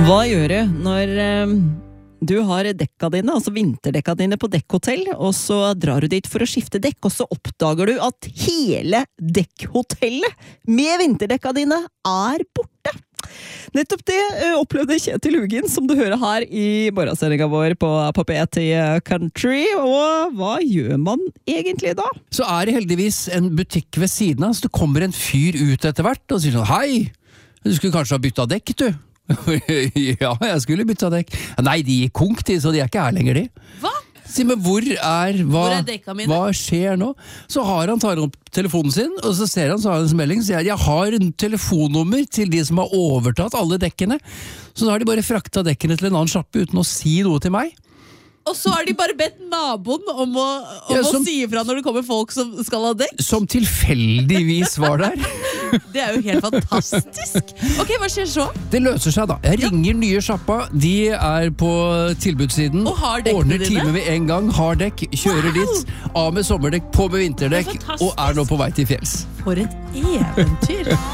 Hva gjør du når du har dekka dine, altså vinterdekka dine på dekkhotell, og så drar du dit for å skifte dekk, og så oppdager du at hele dekkhotellet med vinterdekka dine er borte? Nettopp det opplevde Kjetil Hugin, som du hører her i morgensendinga vår på P1 Country. Og hva gjør man egentlig da? Så det heldigvis en butikk ved siden av, så det kommer en fyr ut etter hvert og sier sånn: hei, du skulle kanskje ha byttet dekk, du? Ja, jeg skulle byttet dekk. Nei, de gikk konk til, så de ikke her lenger, de. Hva? Si, men hvor er dekka mine? Hva skjer nå? Så tar han opp telefonen sin, og så ser han, så har han en melding, så sier jeg har en telefonnummer til de som har overtatt alle dekkene. Så da har de bare frakta dekkene til en annen sjappe uten å si noe til meg. Og så har de bare bedt naboen om å si ifra når det kommer folk som skal ha dekk? Som tilfeldigvis var der. Det jo helt fantastisk. Ok, hva skjer så? Det løser seg da. Jeg ringer nye sjappa, de på tilbudssiden, og har dekkene ordner time med en gang, har dekk, kjører dit, av med sommerdekk, på med vinterdekk, og nå på vei til fjells. For et eventyr!